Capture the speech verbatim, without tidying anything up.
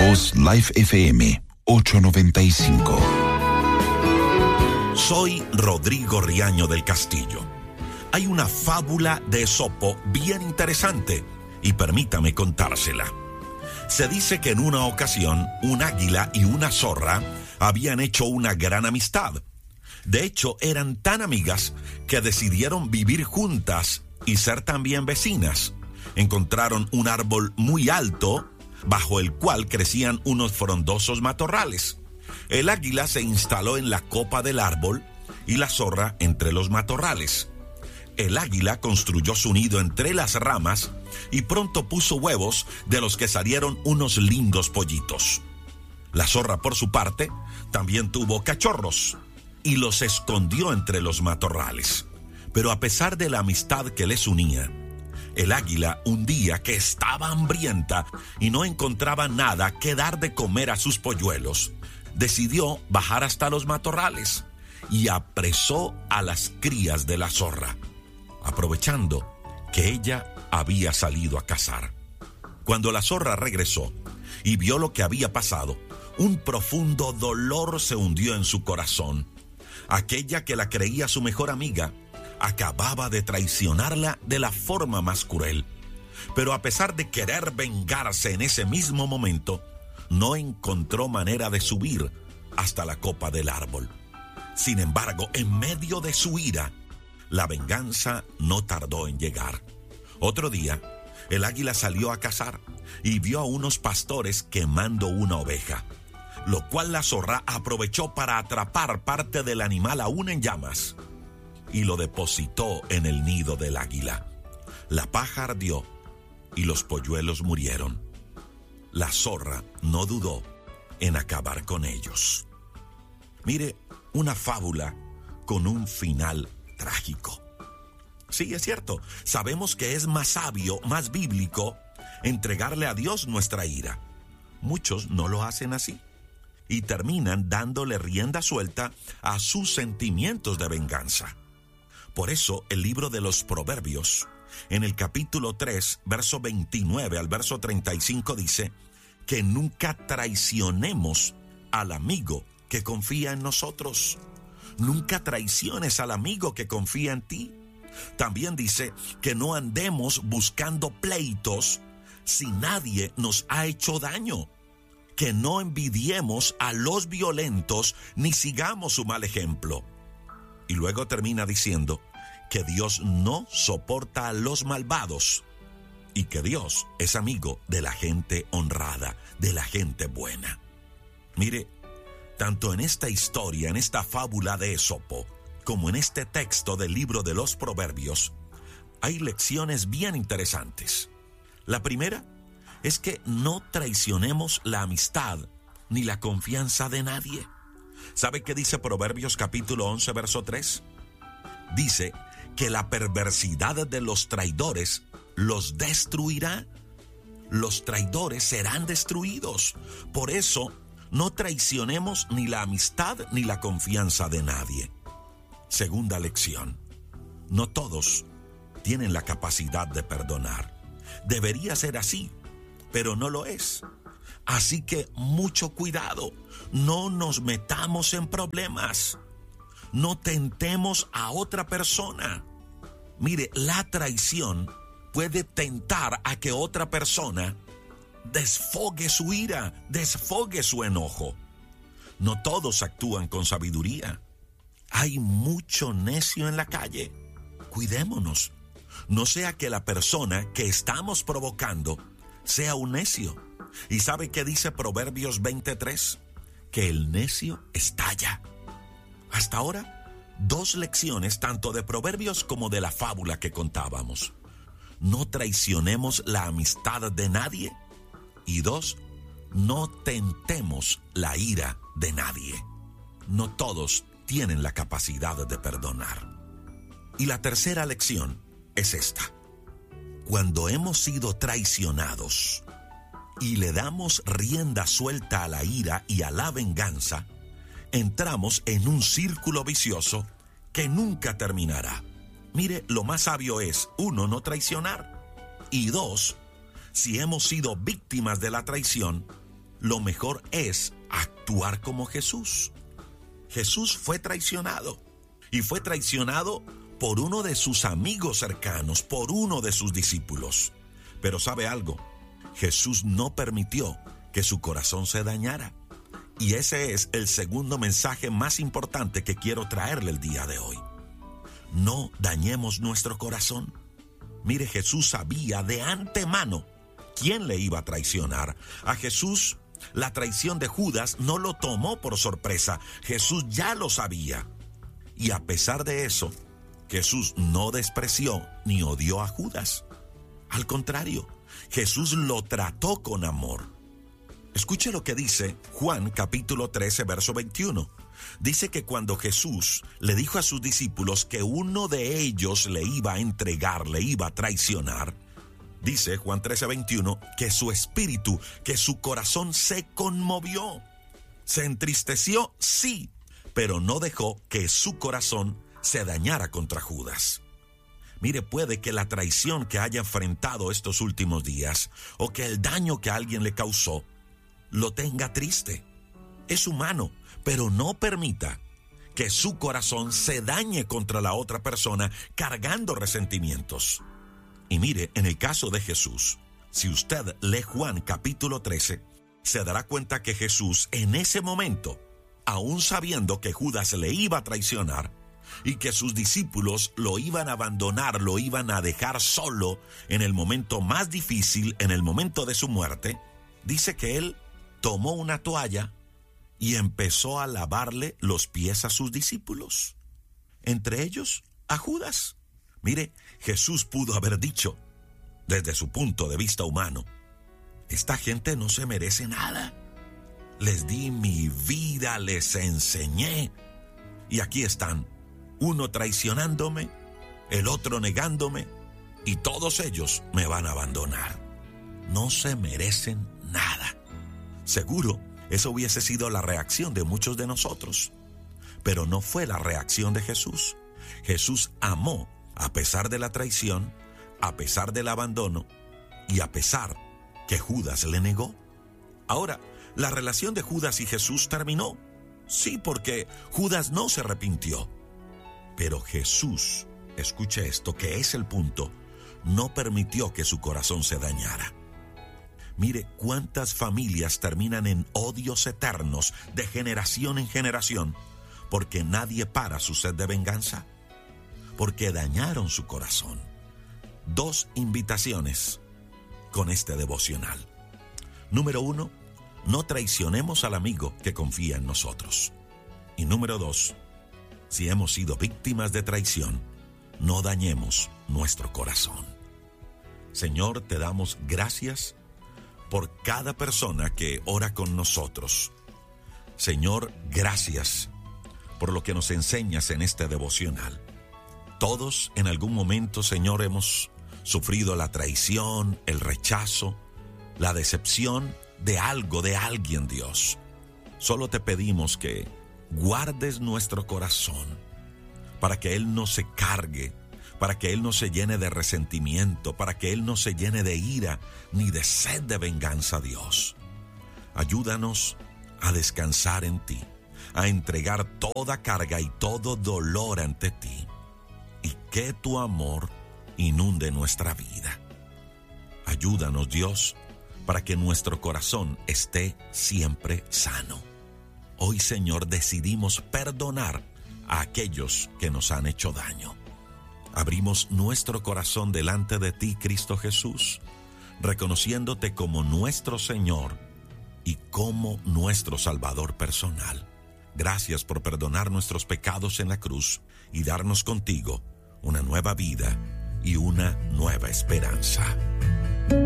Voz Life F M ochocientos noventa y cinco. Soy Rodrigo Riaño del Castillo. Hay una fábula de Esopo bien interesante y permítame contársela. Se dice que en una ocasión un águila y una zorra habían hecho una gran amistad. De hecho, eran tan amigas que decidieron vivir juntas y ser también vecinas. Encontraron un árbol muy alto bajo el cual crecían unos frondosos matorrales. El águila se instaló en la copa del árbol y la zorra entre los matorrales. El águila construyó su nido entre las ramas y pronto puso huevos de los que salieron unos lindos pollitos. La zorra, por su parte, también tuvo cachorros y los escondió entre los matorrales. Pero a pesar de la amistad que les unía, el águila, un día que estaba hambrienta y no encontraba nada que dar de comer a sus polluelos, decidió bajar hasta los matorrales y apresó a las crías de la zorra, aprovechando que ella había salido a cazar. Cuando la zorra regresó y vio lo que había pasado, un profundo dolor se hundió en su corazón. Aquella que la creía su mejor amiga acababa de traicionarla de la forma más cruel. Pero a pesar de querer vengarse en ese mismo momento, no encontró manera de subir hasta la copa del árbol. Sin embargo, en medio de su ira, la venganza no tardó en llegar. Otro día, el águila salió a cazar y vio a unos pastores quemando una oveja, lo cual la zorra aprovechó para atrapar parte del animal aún en llamas y lo depositó en el nido del águila. La paja ardió y los polluelos murieron. La zorra no dudó en acabar con ellos. Mire, una fábula con un final trágico. Sí, es cierto, sabemos que es más sabio, más bíblico, entregarle a Dios nuestra ira. Muchos no lo hacen así y terminan dándole rienda suelta a sus sentimientos de venganza. Por eso el libro de los Proverbios, en el capítulo tres, verso veintinueve al verso treinta y cinco, dice que nunca traicionemos al amigo que confía en nosotros. Nunca traiciones al amigo que confía en ti. También dice que no andemos buscando pleitos si nadie nos ha hecho daño. Que no envidiemos a los violentos ni sigamos su mal ejemplo. Y luego termina diciendo que Dios no soporta a los malvados y que Dios es amigo de la gente honrada, de la gente buena. Mire, tanto en esta historia, en esta fábula de Esopo, como en este texto del libro de los Proverbios, hay lecciones bien interesantes. La primera es que no traicionemos la amistad ni la confianza de nadie. ¿Sabe qué dice Proverbios capítulo once, verso tres? Dice que la perversidad de los traidores los destruirá. Los traidores serán destruidos. Por eso, no traicionemos ni la amistad ni la confianza de nadie. Segunda lección: no todos tienen la capacidad de perdonar. Debería ser así, pero no lo es. Así que mucho cuidado, no nos metamos en problemas. No tentemos a otra persona. Mire, la traición puede tentar a que otra persona desfogue su ira, desfogue su enojo. No todos actúan con sabiduría. Hay mucho necio en la calle. Cuidémonos. No sea que la persona que estamos provocando sea un necio. ¿Y sabe qué dice Proverbios veintitrés? Que el necio estalla. Hasta ahora, dos lecciones tanto de Proverbios como de la fábula que contábamos. No traicionemos la amistad de nadie. Y dos, no tentemos la ira de nadie. No todos tienen la capacidad de perdonar. Y la tercera lección es esta: cuando hemos sido traicionados y le damos rienda suelta a la ira y a la venganza, entramos en un círculo vicioso que nunca terminará. Mire, lo más sabio es, uno, no traicionar, y dos, si hemos sido víctimas de la traición, lo mejor es actuar como Jesús. Jesús fue traicionado, y fue traicionado por uno de sus amigos cercanos, por uno de sus discípulos. Pero ¿sabe algo? Jesús no permitió que su corazón se dañara. Y ese es el segundo mensaje más importante que quiero traerle el día de hoy. No dañemos nuestro corazón. Mire, Jesús sabía de antemano quién le iba a traicionar. A Jesús, la traición de Judas no lo tomó por sorpresa. Jesús ya lo sabía. Y a pesar de eso, Jesús no despreció ni odió a Judas. Al contrario, Jesús lo trató con amor. Escuche lo que dice Juan capítulo trece, verso veintiuno. Dice que cuando Jesús le dijo a sus discípulos que uno de ellos le iba a entregar, le iba a traicionar, dice Juan trece, veintiuno, que su espíritu, que su corazón se conmovió. Se entristeció, sí, pero no dejó que su corazón se dañara contra Judas. Mire, puede que la traición que haya enfrentado estos últimos días, o que el daño que alguien le causó, lo tenga triste. Es humano, pero no permita que su corazón se dañe contra la otra persona cargando resentimientos. Y mire, en el caso de Jesús, si usted lee Juan capítulo trece, se dará cuenta que Jesús en ese momento, aún sabiendo que Judas le iba a traicionar y que sus discípulos lo iban a abandonar, lo iban a dejar solo en el momento más difícil, en el momento de su muerte, dice que él tomó una toalla y empezó a lavarle los pies a sus discípulos, entre ellos a Judas. Mire, Jesús pudo haber dicho, desde su punto de vista humano, esta gente no se merece nada. Les di mi vida, les enseñé, y aquí están, uno traicionándome, el otro negándome, y todos ellos me van a abandonar. No se merecen nada. Seguro, eso hubiese sido la reacción de muchos de nosotros, pero no fue la reacción de Jesús. Jesús amó a pesar de la traición, a pesar del abandono y a pesar que Judas le negó. Ahora, la relación de Judas y Jesús terminó. Sí, porque Judas no se arrepintió. Pero Jesús, escuche esto, que es el punto, no permitió que su corazón se dañara. Mire cuántas familias terminan en odios eternos de generación en generación porque nadie para su sed de venganza, porque dañaron su corazón. Dos invitaciones con este devocional. Número uno, no traicionemos al amigo que confía en nosotros. Y número dos, si hemos sido víctimas de traición, no dañemos nuestro corazón. Señor, te damos gracias por cada persona que ora con nosotros. Señor, gracias por lo que nos enseñas en este devocional. Todos en algún momento, Señor, hemos sufrido la traición, el rechazo, la decepción de algo, de alguien, Dios. Solo te pedimos que guardes nuestro corazón para que Él no se cargue, para que Él no se llene de resentimiento, para que Él no se llene de ira ni de sed de venganza, Dios. Ayúdanos a descansar en ti, a entregar toda carga y todo dolor ante ti, y que tu amor inunde nuestra vida. Ayúdanos, Dios, para que nuestro corazón esté siempre sano. Hoy, Señor, decidimos perdonar a aquellos que nos han hecho daño. Abrimos nuestro corazón delante de ti, Cristo Jesús, reconociéndote como nuestro Señor y como nuestro Salvador personal. Gracias por perdonar nuestros pecados en la cruz y darnos contigo una nueva vida y una nueva esperanza.